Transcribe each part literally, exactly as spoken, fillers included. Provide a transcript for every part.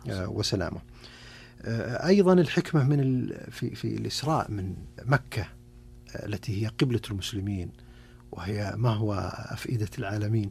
وسلامه. أيضا الحكمة من في في الإسراء من مكة التي هي قبلة المسلمين وهي ما هو أفئدة العالمين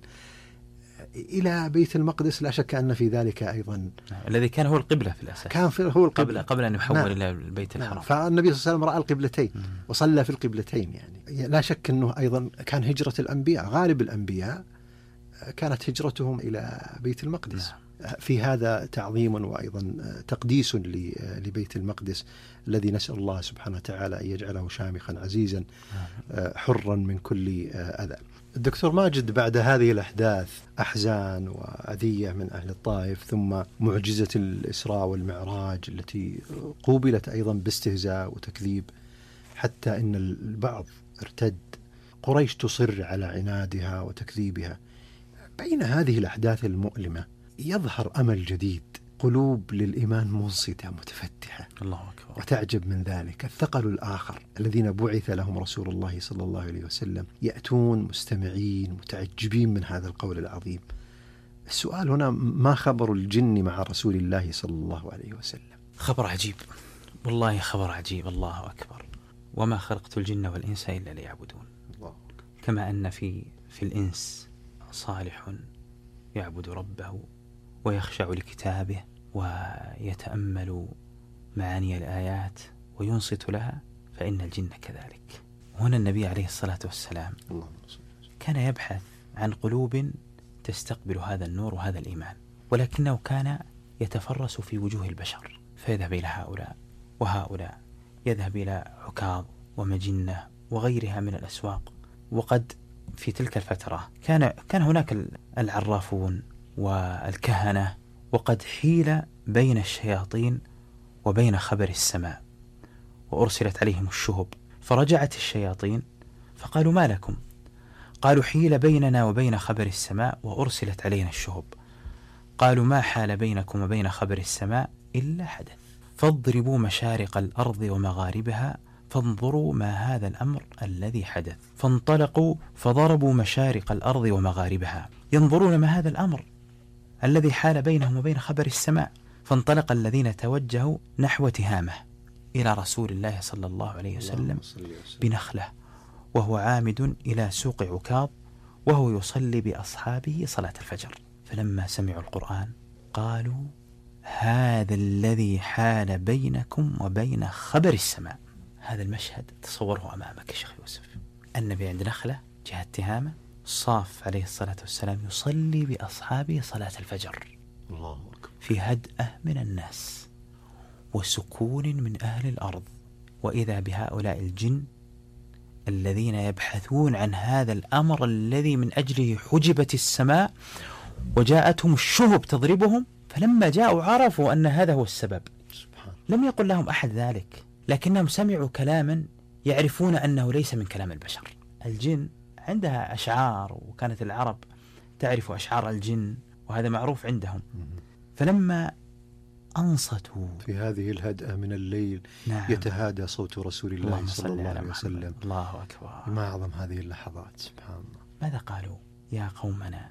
إلى بيت المقدس، لا شك أن في ذلك أيضا الذي كان هو القبلة في الأساس، كان في هو القبلة قبل, قبل أن يحول نعم. إلى البيت الحرام. نعم. فالنبي صلى الله عليه وسلم رأى القبلتين م. وصلى في القبلتين. يعني لا شك أنه أيضا كان هجرة الأنبياء، غالب الأنبياء كانت هجرتهم إلى بيت المقدس. نعم. في هذا تعظيم وأيضا تقديس لبيت المقدس الذي نسأل الله سبحانه وتعالى أن يجعله شامخا عزيزا حرا من كل أذى. الدكتور ماجد، بعد هذه الأحداث أحزان وأذية من أهل الطائف، ثم معجزة الإسراء والمعراج التي قوبلت أيضا باستهزاء وتكذيب حتى إن البعض ارتد، قريش تصر على عنادها وتكذيبها. بين هذه الأحداث المؤلمة يظهر أمل جديد، قلوب للإيمان منصتة متفتحة، الله أكبر. وتعجب من ذلك الثقل الآخر الذين بعث لهم رسول الله صلى الله عليه وسلم يأتون مستمعين متعجبين من هذا القول العظيم. السؤال هنا: ما خبر الجن مع رسول الله صلى الله عليه وسلم؟ خبر عجيب والله، خبر عجيب. الله أكبر. وما خلقت الجن والإنس إلا ليعبدون. الله. كما أن في في الإنس صالح يعبد ربه ويخشع لكتابه ويتأمل معاني الآيات وينصت لها، فإن الجن كذلك. هنا النبي عليه الصلاة والسلام كان يبحث عن قلوب تستقبل هذا النور وهذا الإيمان، ولكنه كان يتفرس في وجوه البشر، فيذهب إلى هؤلاء وهؤلاء، يذهب إلى عكاظ ومجنة وغيرها من الأسواق. وقد في تلك الفترة كان كان هناك العرافون والكهنة، وقد حيل بين الشياطين وبين خبر السماء وأرسلت عليهم الشهب، فرجعت الشياطين فقالوا: ما لكم؟ قالوا: حيل بيننا وبين خبر السماء وأرسلت علينا الشهب. قالوا: ما حال بينكم وبين خبر السماء إلا حدث، فاضربوا مشارق الأرض ومغاربها فانظروا ما هذا الأمر الذي حدث. فانطلقوا فضربوا مشارق الأرض ومغاربها ينظرون ما هذا الأمر الذي حال بينهم وبين خبر السماء. فانطلق الذين توجهوا نحو تهامة إلى رسول الله صلى الله عليه وسلم بنخلة، وهو عامد إلى سوق عكاظ وهو يصلي بأصحابه صلاة الفجر. فلما سمعوا القرآن قالوا: هذا الذي حال بينكم وبين خبر السماء. هذا المشهد تصوره أمامك يا شيخ يوسف. النبي عند نخلة جهة تهامة، صاف عليه الصلاة والسلام يصلي بأصحابه صلاة الفجر، الله أكبر، في هدأة من الناس وسكون من أهل الأرض، وإذا بهؤلاء الجن الذين يبحثون عن هذا الأمر الذي من أجله حجبت السماء وجاءتهم الشهب تضربهم. فلما جاءوا عرفوا أن هذا هو السبب. لم يقل لهم أحد ذلك، لكنهم سمعوا كلاما يعرفون أنه ليس من كلام البشر. الجن عندها أشعار، وكانت العرب تعرف أشعار الجن وهذا معروف عندهم. فلما أنصتوا في هذه الهدأة من الليل، نعم، يتهادى صوت رسول الله صلى الله عليه وسلم. الله أكبر. ما أعظم هذه اللحظات، سبحان الله. ماذا قالوا؟ يا قومنا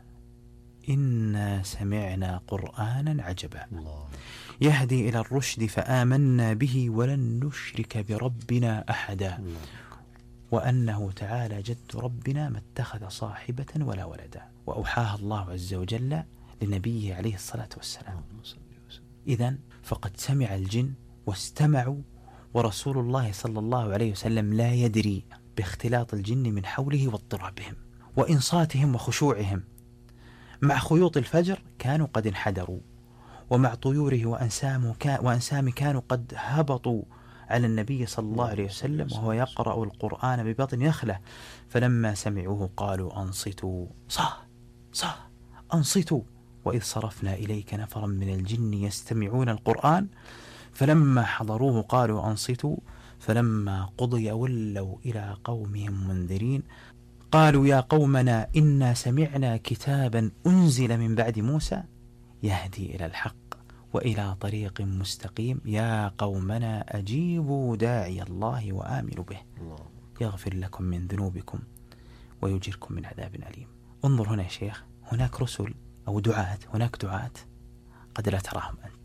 إنا سمعنا قرآنا عجبا الله. يهدي إلى الرشد فآمنا به ولن نشرك بربنا أحدا الله. وأنه تعالى جد ربنا ما اتخذ صاحبة ولا ولدا. وأوحاها الله عز وجل لنبيه عليه الصلاة والسلام. إذن فقد سمع الجن واستمعوا، ورسول الله صلى الله عليه وسلم لا يدري باختلاط الجن من حوله واضطرابهم وإنصاتهم وخشوعهم. مع خيوط الفجر كانوا قد انحدروا، ومع طيوره وأنسامه وأنسام كانوا قد هبطوا على النبي صلى الله عليه وسلم وهو يقرأ القرآن ببطن نخلة. فلما سمعوه قالوا: أنصتوا، صح صح أنصتوا. وإذ صرفنا إليك نفرا من الجن يستمعون القرآن فلما حضروه قالوا: أنصتوا. فلما قضي ولوا إلى قومهم منذرين قالوا: يا قومنا إنا سمعنا كتابا أنزل من بعد موسى يهدي إلى الحق وإلى طريق مستقيم يا قومنا أجيبوا داعي الله وآمنوا به يغفر لكم من ذنوبكم ويجركم من عذاب أليم. انظر هنا يا شيخ، هناك رسل أو دعاة، هناك دعاة قد لا تراهم أنت،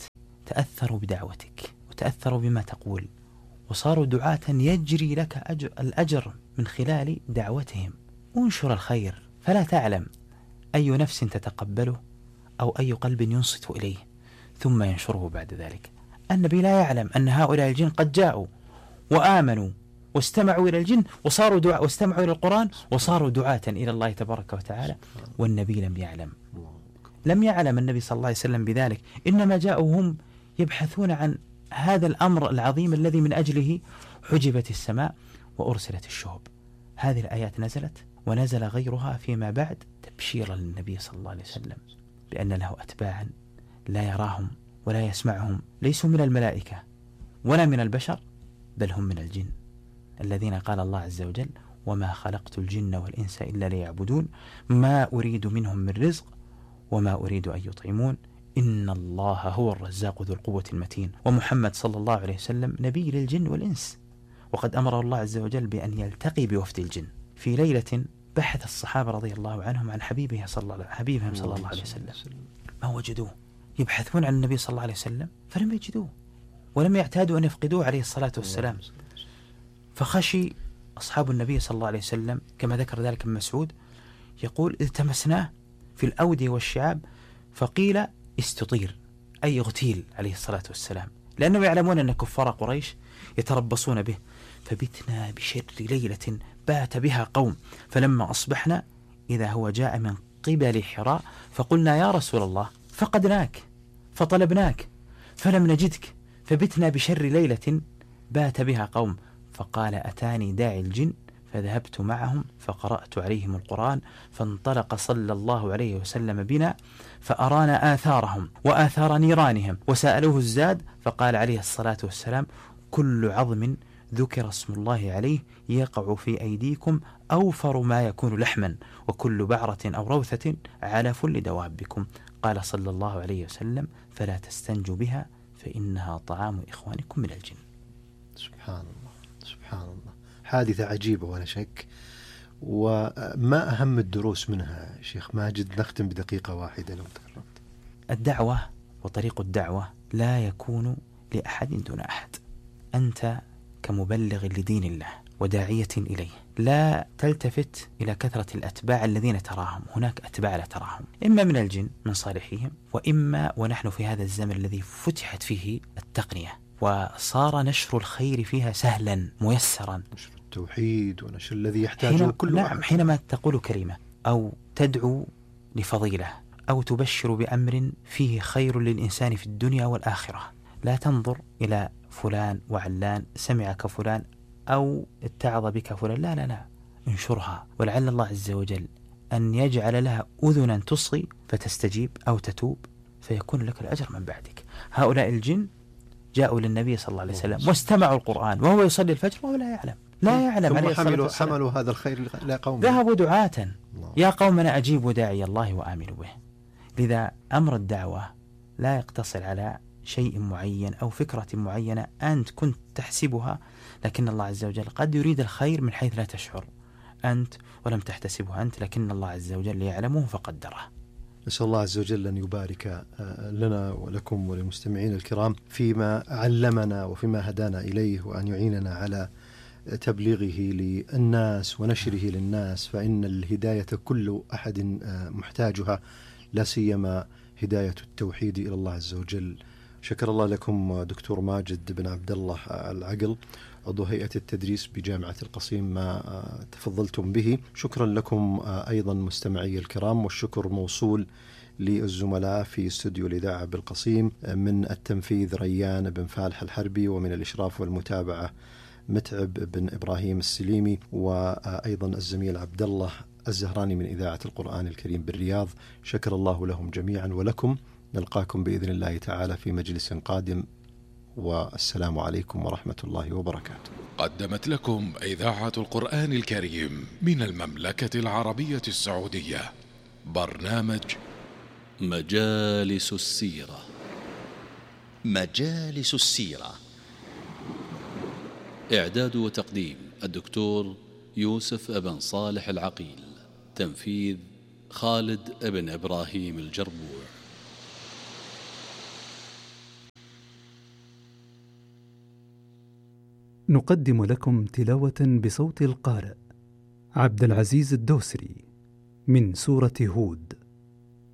تأثروا بدعوتك وتأثروا بما تقول، وصاروا دعاة يجري لك أجر الأجر من خلال دعوتهم. انشر الخير، فلا تعلم أي نفس تتقبله أو أي قلب ينصت إليه ثم ينشره بعد ذلك. النبي لا يعلم أن هؤلاء الجن قد جاءوا وآمنوا واستمعوا إلى الجن وصاروا دعاء، واستمعوا إلى القرآن وصاروا دعاة إلى الله تبارك وتعالى، والنبي لم يعلم. لم يعلم النبي صلى الله عليه وسلم بذلك، إنما جاءوا هم يبحثون عن هذا الأمر العظيم الذي من أجله حجبت السماء وأرسلت الشهب. هذه الآيات نزلت ونزل غيرها فيما بعد تبشيرا للنبي صلى الله عليه وسلم بأن له أتباعا لا يراهم ولا يسمعهم، ليسوا من الملائكة ولا من البشر، بل هم من الجن الذين قال الله عز وجل: وما خلقت الجن والإنس إلا ليعبدون ما أريد منهم من رزق وما أريد أن يطعمون إن الله هو الرزاق ذو القوة المتين. ومحمد صلى الله عليه وسلم نبي للجن والإنس، وقد أمر الله عز وجل بأن يلتقي بوفد الجن. في ليلة بحث الصحابة رضي الله عنهم عن حبيبه صلى الله حبيبهم صلى الله عليه وسلم، ما وجدوه. يبحثون عن النبي صلى الله عليه وسلم فلم يجدوه، ولم يعتادوا أن يفقدوه عليه الصلاة والسلام. فخشي أصحاب النبي صلى الله عليه وسلم كما ذكر ذلك ابن مسعود، يقول: التمسناه في الأودية والشعاب فقيل استطير، أي اغتيل عليه الصلاة والسلام، لأنهم يعلمون أن كفار قريش يتربصون به. فبتنا بشر ليلة بات بها قوم، فلما أصبحنا إذا هو جاء من قبل حراء فقلنا يا رسول الله فقدناك فطلبناك فلم نجدك، فبتنا بشر ليلة بات بها قوم، فقال: أتاني داعي الجن فذهبت معهم فقرأت عليهم القرآن، فانطلق صلى الله عليه وسلم بنا فأرانا آثارهم وآثار نيرانهم، وسألوه الزاد فقال عليه الصلاة والسلام: كل عظم ذكر اسم الله عليه يقع في أيديكم أوفر ما يكون لحما، وكل بعرة أو روثة علف لدوابكم. قال صلى الله عليه وسلم: فلا تستنجوا بها فإنها طعام إخوانكم من الجن. سبحان الله سبحان الله، حادثة عجيبة ولا شك. وما أهم الدروس منها شيخ ماجد؟ نختم بدقيقة واحدة لو تكرمت. الدعوة وطريق الدعوة لا يكون لأحد دون أحد. أنت كمبلغ لدين الله وداعية إليه لا تلتفت إلى كثرة الأتباع الذين تراهم، هناك أتباع لا تراهم، إما من الجن من صالحيهم، وإما ونحن في هذا الزمن الذي فتحت فيه التقنية وصار نشر الخير فيها سهلا ميسرا، نشر التوحيد ونشر الذي يحتاجه كل نعم واحد. حينما تقول كلمة أو تدعو لفضيلة أو تبشر بأمر فيه خير للإنسان في الدنيا والآخرة، لا تنظر إلى فلان وعلان سمعك فلان أو اتعظ بك فلان، لا لا لا، انشرها، ولعل الله عز وجل أن يجعل لها أذنا تصغي فتستجيب أو تتوب فيكون لك الأجر من بعدك. هؤلاء الجن جاءوا للنبي صلى الله عليه وسلم واستمعوا القرآن وهو يصلي الفجر وهو لا يعلم لا يعلم ثم حملوا, حملوا هذا الخير لقوم، ذهبوا دعاة: يا قومنا أجيبوا داعي الله وآمنوا به. لذا أمر الدعوة لا يقتصر على شيء معين أو فكرة معينة أنت كنت تحسبها، لكن الله عز وجل قد يريد الخير من حيث لا تشعر أنت ولم تحتسبه أنت، لكن الله عز وجل يعلمه فقدره. نسأل الله عز وجل أن يبارك لنا ولكم وللمستمعين الكرام فيما علمنا وفيما هدانا إليه، وأن يعيننا على تبليغه للناس ونشره للناس، فإن الهداية كل أحد محتاجها، لا سيما هداية التوحيد إلى الله عز وجل. شكر الله لكم دكتور ماجد بن عبد الله العقل، عضو هيئة التدريس بجامعة القصيم، ما تفضلتم به. شكرا لكم أيضا مستمعي الكرام، والشكر موصول للزملاء في استوديو الإذاعة بالقصيم، من التنفيذ ريان بن فالح الحربي، ومن الإشراف والمتابعة متعب بن إبراهيم السليمي، وأيضا الزميل عبد الله الزهراني من إذاعة القرآن الكريم بالرياض. شكر الله لهم جميعا ولكم. نلقاكم بإذن الله تعالى في مجلس قادم، والسلام عليكم ورحمة الله وبركاته. قدمت لكم إذاعة القرآن الكريم من المملكة العربية السعودية برنامج مجالس السيرة. مجالس السيرة، إعداد وتقديم الدكتور يوسف ابن صالح العقيل، تنفيذ خالد ابن إبراهيم الجربوع. نقدم لكم تلاوة بصوت القارئ عبد العزيز الدوسري من سورة هود.